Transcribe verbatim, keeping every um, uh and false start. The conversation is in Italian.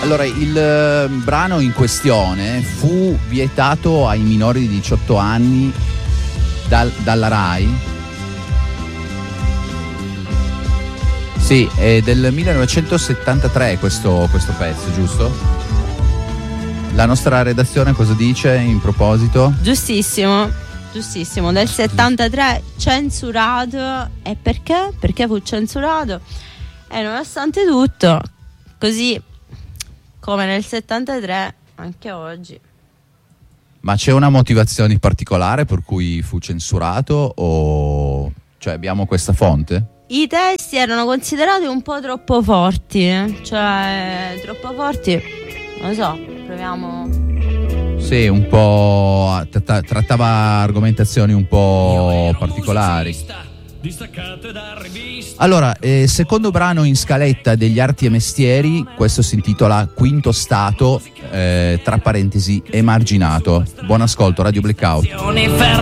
Allora, il eh, brano in questione fu vietato ai minori di diciotto anni dal, dalla RAI. Sì, è del millenovecentosettantatré questo, questo pezzo, giusto? La nostra redazione cosa dice in proposito? Giustissimo, giustissimo, del settantatré censurato. E perché? Perché fu censurato? E nonostante tutto, così come nel settantatré, anche oggi. Ma c'è una motivazione particolare per cui fu censurato o cioè abbiamo questa fonte? I testi erano considerati un po' troppo forti, cioè troppo forti, non lo so, proviamo. Sì, un po' tratta- trattava argomentazioni un po' particolari. Allora, eh, secondo brano in scaletta degli Arti e Mestieri, questo si intitola Quinto Stato, eh, tra parentesi emarginato. Buon ascolto, Radio Blackout.